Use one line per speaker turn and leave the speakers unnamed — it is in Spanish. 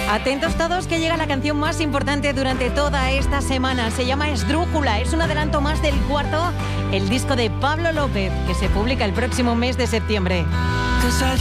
Atentos todos que llega la canción más importante durante toda esta semana. Se llama Esdrújula. Es un adelanto más del cuarto, el disco de Pablo López, que se publica el próximo mes de septiembre.